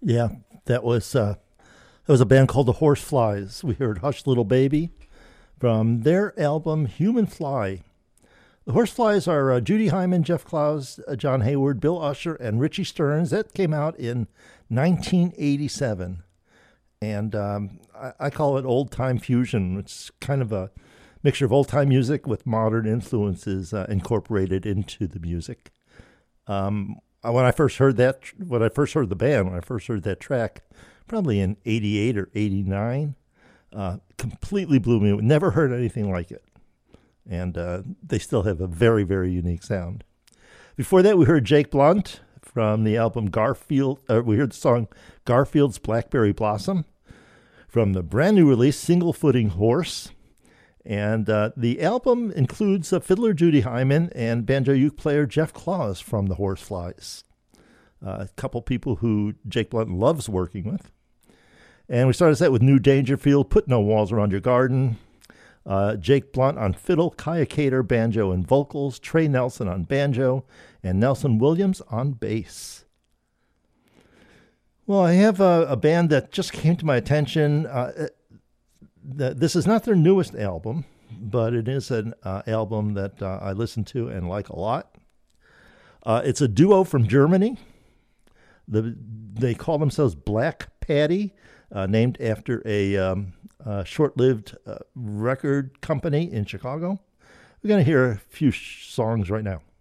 Yeah, that was a band called the Horseflies. We heard "Hush Little Baby" from their album "Human Fly." The Horseflies are Judy Hyman, Jeff Klaus, John Hayward, Bill Usher, and Richie Stearns. That came out in 1987. And I call it old time fusion. It's kind of a mixture of old time music with modern influences incorporated into the music. When I first heard the band, when I first heard that track, probably in 88 or 89, completely blew me. Never heard anything like it. And they still have a very, very unique sound. Before that, we heard Jake Blunt from the album Garfield. We heard the song Garfield's Blackberry Blossom from the brand new release Single Footing Horse. And the album includes fiddler Judy Hyman and banjo uke player Jeff Klaus from the Horseflies, a couple people who Jake Blunt loves working with. And we started that with New Dangerfield, Put No Walls Around Your Garden, Jake Blunt on fiddle, Kaya Cater, banjo and vocals, Trey Nelson on banjo, and Nelson Williams on bass. Well, I have a band that just came to my attention. This is not their newest album, but it is an album that I listen to and like a lot. It's a duo from Germany. They call themselves Black Patty, named after a short-lived record company in Chicago. We're going to hear a few songs right now.